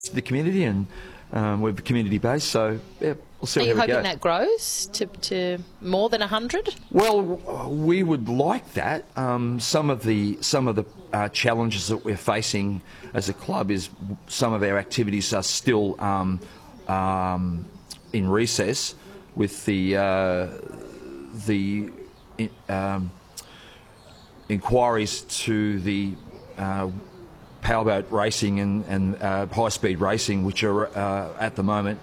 the community, and we're community based, so yeah, we'll see. Are you how we go. hoping that grows to more than 100? Well, we would like that. Some of the challenges that we're facing as a club is some of our activities are still in recess with the inquiries to the powerboat racing and high-speed racing, which are at the moment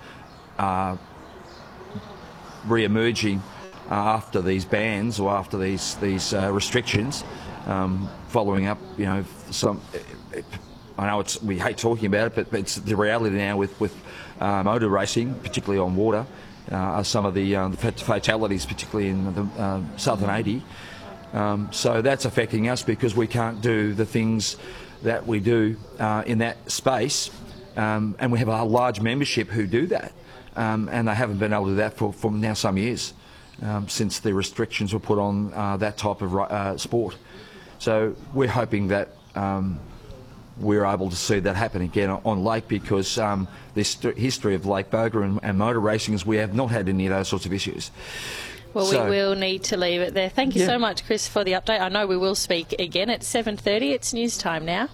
re-emerging after these bans or after these restrictions, following up, some. I know we hate talking about it, but it's the reality now with motor racing, particularly on water. Some of the fatalities, particularly in the Southern 80. So that's affecting us because we can't do the things that we do in that space, and we have a large membership who do that, and they haven't been able to do that for now some years, since the restrictions were put on that type of sport. So we're hoping that we're able to see that happen again on lake, because this history of Lake Boga and motor racing is we have not had any of those sorts of issues. Well, we will need to leave it there. Thank you so much, Chris, for the update. I know we will speak again at 7:30. It's news time now.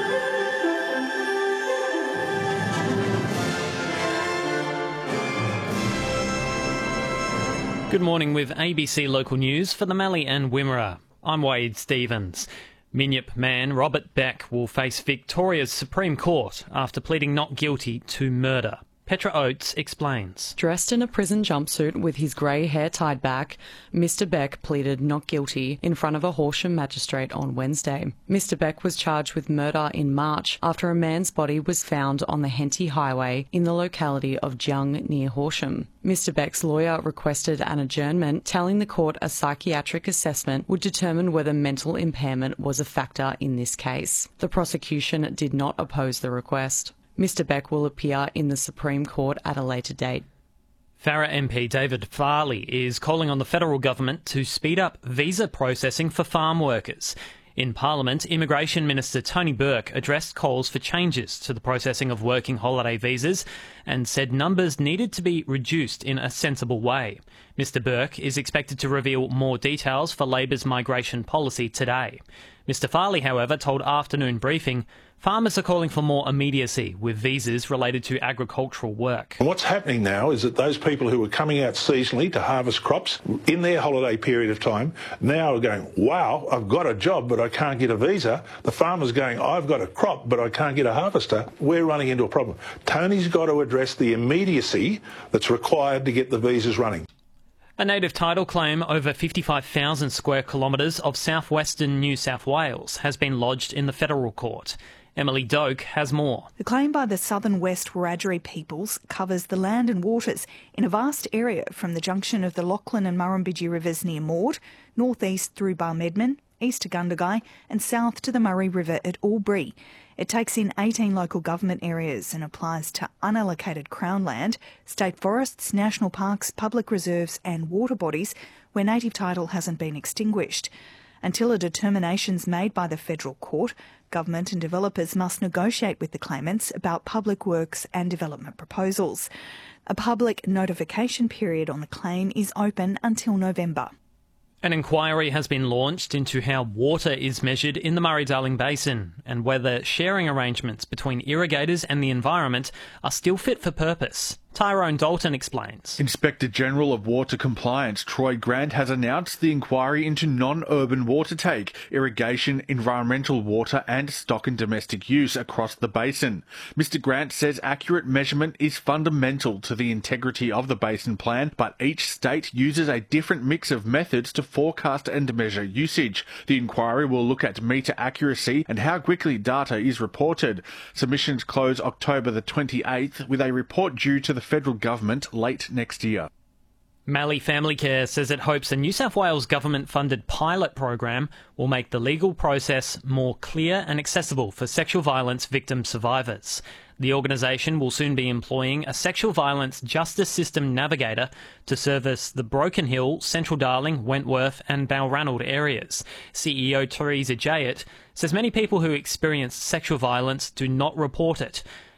Good morning with ABC Local News for the Mallee and Wimmera. I'm Wade Stevens. Minyip man Robert Beck will face Victoria's Supreme Court after pleading not guilty to murder. Petra Oates explains. Dressed in a prison jumpsuit with his grey hair tied back, Mr Beck pleaded not guilty in front of a Horsham magistrate on Wednesday. Mr Beck was charged with murder in March after a man's body was found on the Henty Highway in the locality of Jung near Horsham. Mr Beck's lawyer requested an adjournment, telling the court a psychiatric assessment would determine whether mental impairment was a factor in this case. The prosecution did not oppose the request. Mr Beck will appear in the Supreme Court at a later date. Farrer MP David Farley is calling on the federal government to speed up visa processing for farm workers. In Parliament, Immigration Minister Tony Burke addressed calls for changes to the processing of working holiday visas and said numbers needed to be reduced in a sensible way. Mr Burke is expected to reveal more details for Labor's migration policy today. Mr Farley, however, told Afternoon Briefing farmers are calling for more immediacy with visas related to agricultural work. And what's happening now is that those people who are coming out seasonally to harvest crops in their holiday period of time now are going, wow, I've got a job but I can't get a visa. The farmer's going, I've got a crop but I can't get a harvester. We're running into a problem. Tony's got to address the immediacy that's required to get the visas running. A native title claim over 55,000 square kilometres of southwestern New South Wales has been lodged in the federal court. Emily Doak has more. The claim by the Southern West Wiradjuri peoples covers the land and waters in a vast area from the junction of the Lachlan and Murrumbidgee rivers near Maud, northeast through Barmedman, east to Gundagai and south to the Murray River at Albury. It takes in 18 local government areas and applies to unallocated Crown land, state forests, national parks, public reserves and water bodies where native title hasn't been extinguished. Until a determination's made by the federal court, government and developers must negotiate with the claimants about public works and development proposals. A public notification period on the claim is open until November. An inquiry has been launched into how water is measured in the Murray-Darling Basin and whether sharing arrangements between irrigators and the environment are still fit for purpose. Tyrone Dalton explains. Inspector General of Water Compliance Troy Grant has announced the inquiry into non-urban water take, irrigation, environmental water and stock and domestic use across the basin. Mr Grant says accurate measurement is fundamental to the integrity of the basin plan, but each state uses a different mix of methods to forecast and measure usage. The inquiry will look at meter accuracy and how quickly data is reported. Submissions close October the 28th, with a report due to the federal government late next year. Mallee Family Care says it hopes a New South Wales government-funded pilot program will make the legal process more clear and accessible for sexual violence victim survivors. The organisation will soon be employing a sexual violence justice system navigator to service the Broken Hill, Central Darling, Wentworth and Balranald areas. CEO Teresa Jayett says many people who experience sexual violence do not report it,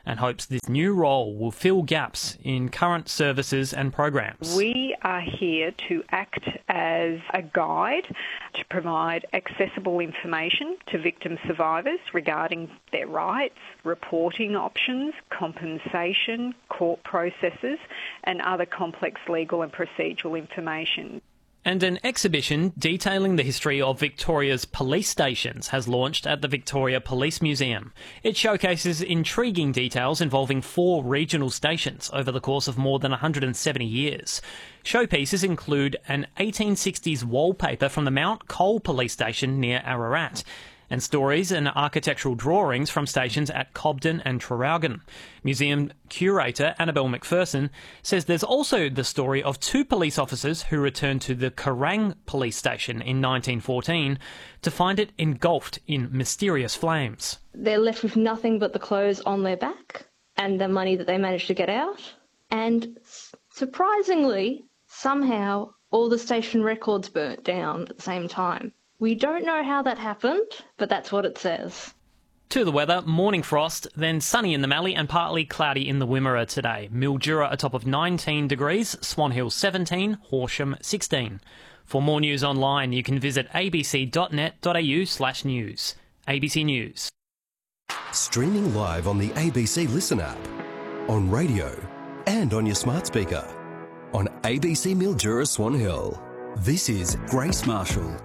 and hopes this new role will fill gaps in current services and programs. We are here to act as a guide to provide accessible information to victim survivors regarding their rights, reporting options, compensation, court processes, and other complex legal and procedural information. And an exhibition detailing the history of Victoria's police stations has launched at the Victoria Police Museum. It showcases intriguing details involving 4 regional stations over the course of more than 170 years. Showpieces include an 1860s wallpaper from the Mount Cole Police Station near Ararat, and stories and architectural drawings from stations at Cobden and Traralgon. Museum curator Annabelle McPherson says there's also the story of 2 police officers who returned to the Kerrang police station in 1914 to find it engulfed in mysterious flames. They're left with nothing but the clothes on their back and the money that they managed to get out. And surprisingly, somehow, all the station records burnt down at the same time. We don't know how that happened, but that's what it says. To the weather, morning frost, then sunny in the Mallee and partly cloudy in the Wimmera today. Mildura a top of 19 degrees, Swan Hill 17, Horsham 16. For more news online, you can visit abc.net.au/news. ABC News. Streaming live on the ABC Listen app, on radio and on your smart speaker. On ABC Mildura Swan Hill. This is Grace Marshall.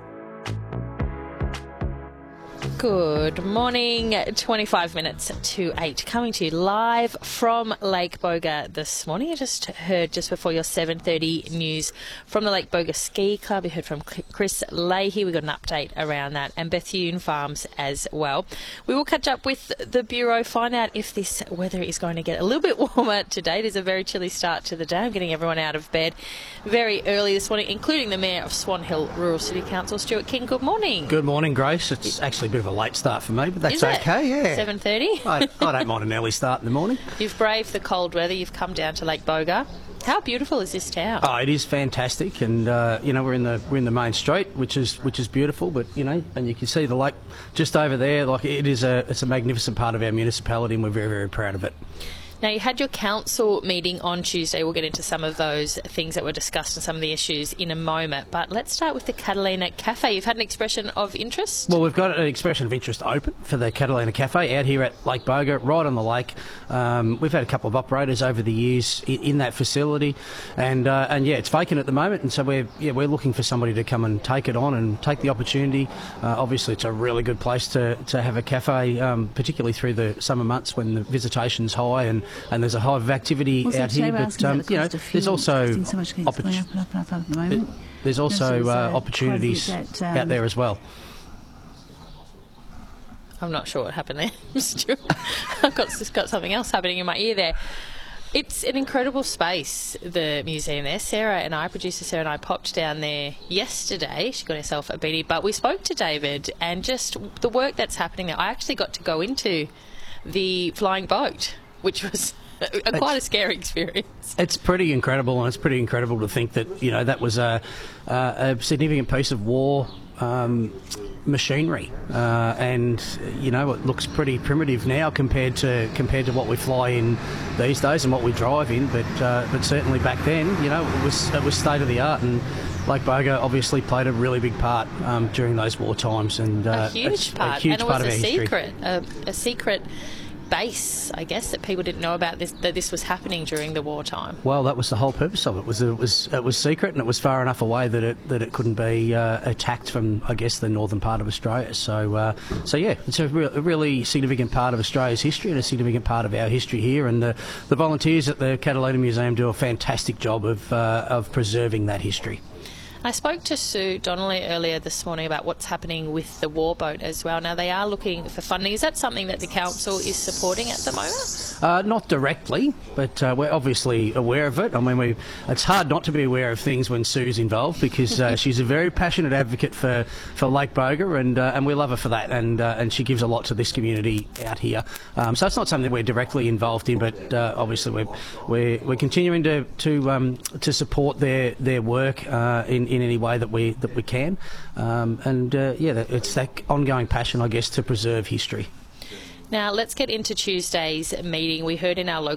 Good morning, 25 minutes to 8, coming to you live from Lake Boga this morning. You just heard just before your 7:30 news from the Lake Boga Ski Club. You heard from Chris Leahy. We got an update around that, and Bethune Farms as well. We will catch up with the Bureau, find out if this weather is going to get a little bit warmer today. It is a very chilly start to the day. I'm getting everyone out of bed very early this morning, including the Mayor of Swan Hill Rural City Council, Stuart King. Good morning. Good morning, Grace. It's actually a bit of a late start for me, but that's okay, yeah. 7:30? I don't mind an early start in the morning. You've braved the cold weather. You've come down to Lake Boga. How beautiful is this town? Oh, it is fantastic, and we're in the main street, which is beautiful. But and you can see the lake just over there. Like it's a magnificent part of our municipality, and we're very, very proud of it. Now, you had your council meeting on Tuesday. We'll get into some of those things that were discussed and some of the issues in a moment. But let's start with the Catalina Cafe. You've had an expression of interest? Well, we've got an expression of interest open for the Catalina Cafe out here at Lake Boga, right on the lake. We've had a couple of operators over the years in that facility, and it's vacant at the moment. And so we're looking for somebody to come and take it on and take the opportunity. Obviously, it's a really good place to have a cafe, particularly through the summer months when the visitation's high and there's a hive of activity out here, but there's also opportunities out there as well. I'm not sure what happened there, Stuart. I've got something else happening in my ear there. It's an incredible space, the museum there. Producer Sarah and I popped down there yesterday. She got herself a beanie, but we spoke to David and just the work that's happening there. I actually got to go into the flying boat, which was quite a scary experience. It's pretty incredible, and it's pretty incredible to think that that was a significant piece of war machinery, and it looks pretty primitive now compared to what we fly in these days and what we drive in. But certainly back then, it was state of the art, and Lake Boga obviously played a really big part during those war times, and a huge part and it was a secret base, I guess, that people didn't know about that this was happening during the wartime. Well, that was the whole purpose of it. It was secret, and it was far enough away that it couldn't be attacked from, I guess, the northern part of Australia. So yeah, it's a really significant part of Australia's history and a significant part of our history here. And the volunteers at the Catalina Museum do a fantastic job of preserving that history. I spoke to Sue Donnelly earlier this morning about what's happening with the war boat as well. Now, they are looking for funding. Is that something that the council is supporting at the moment? Not directly, but we're obviously aware of it. I mean, it's hard not to be aware of things when Sue's involved, because she's a very passionate advocate for Lake Boga, and we love her for that, and she gives a lot to this community out here. So it's not something that we're directly involved in, but obviously we're continuing to support their work in any way that we can, it's that ongoing passion, I guess, to preserve history. Now, let's get into Tuesday's meeting. We heard in our local